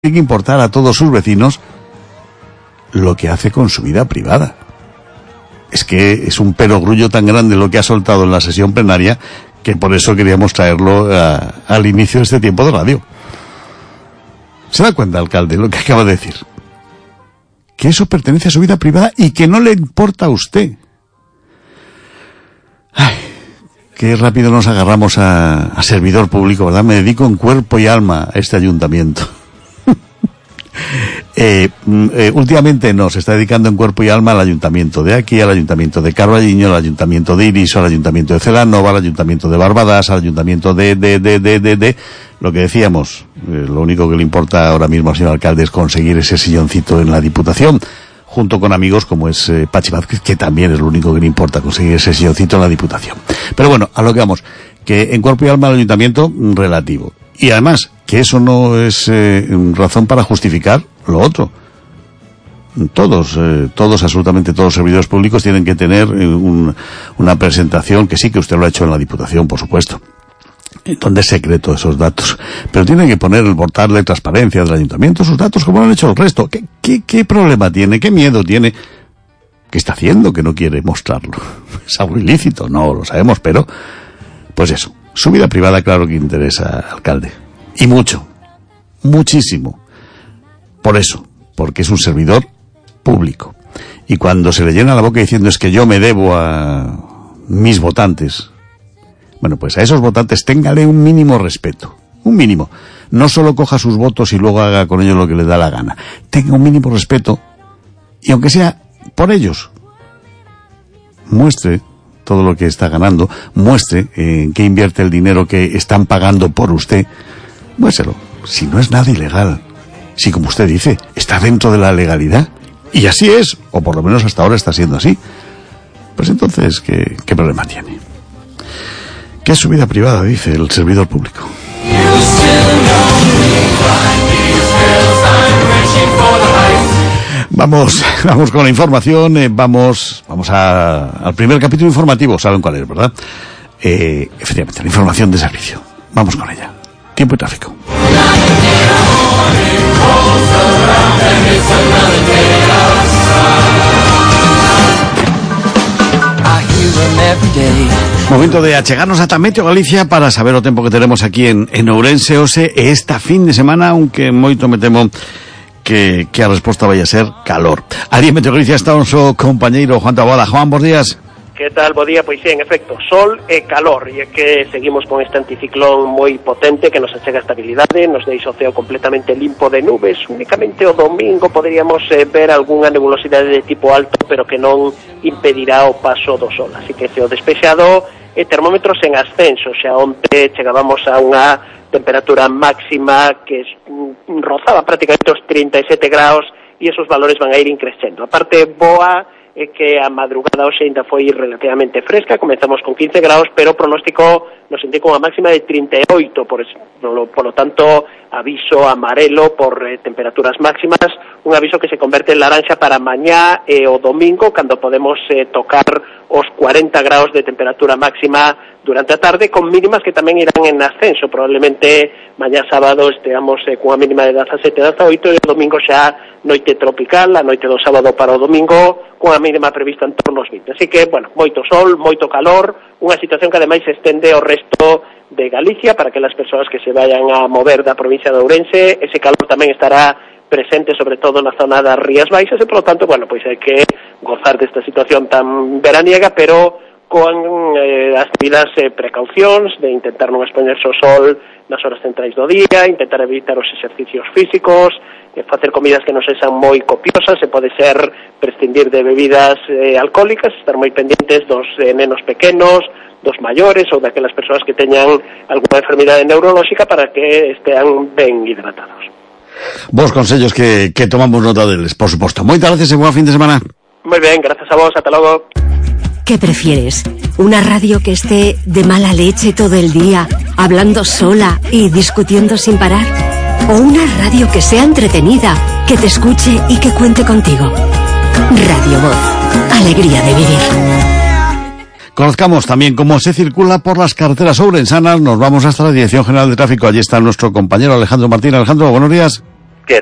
tiene que importar a todos sus vecinos lo que hace con su vida privada. Es que es un perogrullo tan grande lo que ha soltado en la sesión plenaria que por eso queríamos traerlo al inicio de este tiempo de radio. ¿Se da cuenta, alcalde, lo que acaba de decir? Que eso pertenece a su vida privada y que no le importa a usted. Ay, qué rápido nos agarramos a servidor público, ¿verdad? Me dedico en cuerpo y alma a este ayuntamiento. Últimamente se está dedicando en cuerpo y alma al ayuntamiento de aquí, al ayuntamiento de Carballiño, al ayuntamiento de Iriso, al ayuntamiento de Celanova, al ayuntamiento de Barbadas, al ayuntamiento de lo que decíamos, lo único que le importa ahora mismo al señor alcalde es conseguir ese silloncito en la Diputación, junto con amigos como es Pachi Vázquez, que también es lo único que le importa, conseguir ese silloncito en la Diputación. Pero bueno, a lo que vamos, que en cuerpo y alma al ayuntamiento, relativo. Y además, que eso no es razón para justificar lo otro. Todos, absolutamente todos los servidores públicos tienen que tener una presentación, que sí, que usted lo ha hecho en la Diputación, por supuesto, donde es secreto esos datos. Pero tienen que poner el portal de transparencia del ayuntamiento, sus datos, como lo han hecho el resto. ¿Qué problema tiene? ¿Qué miedo tiene? ¿Qué está haciendo que no quiere mostrarlo? ¿Es algo ilícito? No, lo sabemos, pero pues eso. Su vida privada, claro que interesa, alcalde. Y mucho. Muchísimo. Por eso. Porque es un servidor público. Y cuando se le llena la boca diciendo es que yo me debo a mis votantes, bueno, pues a esos votantes téngale un mínimo respeto. Un mínimo. No solo coja sus votos y luego haga con ellos lo que le da la gana. Tenga un mínimo respeto. Y aunque sea por ellos, muestre todo lo que está ganando, muestre en qué invierte el dinero que están pagando por usted, muéstrelo. Si no es nada ilegal, si como usted dice, está dentro de la legalidad, y así es, o por lo menos hasta ahora está siendo así, pues entonces, ¿qué problema tiene? ¿Qué es su vida privada?, dice el servidor público. Vamos con la información, vamos al primer capítulo informativo, saben cuál es, ¿verdad? Efectivamente, la información de servicio. Vamos con ella. Tiempo y tráfico. Momento de achegarnos ata Meteo Galicia para saber o tempo que tenemos aquí en Ourense, Ose, esta fin de semana, aunque moito me temo que a resposta vai a ser calor. Ali en Meteo Galicia está o noso compañeiro Juan Taboada. Juan, bons días. Que tal? Bo día, pois sí, en efecto, sol e calor, e é que seguimos con este anticiclón moi potente que nos achega estabilidade, nos deixa o ceo completamente limpo de nubes. Únicamente o domingo poderíamos ver algunha nebulosidade de tipo alto, pero que non impedirá o paso do sol, así que ceo despexado e termómetros en ascenso. Xa onte chegábamos a unha temperatura máxima que rozaba prácticamente os 37 graus e esos valores van a ir increcendo. A parte boa é que a madrugada hoxe ainda foi relativamente fresca, comenzamos con 15 graus, pero o pronóstico nos indica unha máxima de 38, por lo tanto, aviso amarelo por temperaturas máximas, un aviso que se converte en laranxa para mañá e o domingo, cando podemos tocar os 40 graus de temperatura máxima durante a tarde, con mínimas que tamén irán en ascenso. Probablemente mañá sábado esteamos cunha mínima de 17, 18 e o domingo xa noite tropical, a noite do sábado para o domingo, cunha mínima prevista en torno aos 20. Así que, bueno, moito sol, moito calor, unha situación que ademais se estende ao resto de Galicia para que as persoas que se vayan a mover da provincia de Ourense. Ese calor tamén estará presente sobre todo na zona das Rías Baixas e, por lo tanto, bueno, pois hai que gozar desta situación tan veraniega, pero con as debidas precaucións de intentar non expoñerse ao sol nas horas centrais do día, intentar evitar os exercicios físicos, facer comidas que non sexan moi copiosas, se pode ser prescindir de bebidas alcohólicas, estar moi pendientes dos nenos pequenos, dos maiores ou daquelas persoas que teñan algunha enfermidade neurolóxica para que estean ben hidratados. Vos consellos que tomamos nota deles, por suposto. Moitas gracias e boa fin de semana. Moi ben, gracias a vos, ata logo. ¿Qué prefieres? ¿Una radio que esté de mala leche todo el día, hablando sola y discutiendo sin parar? ¿O una radio que sea entretenida, que te escuche y que cuente contigo? Radio Voz. Alegría de vivir. Conozcamos también cómo se circula por las carreteras ourensanas. Nos vamos hasta la Dirección General de Tráfico. Allí está nuestro compañero Alejandro Martín. Alejandro, buenos días.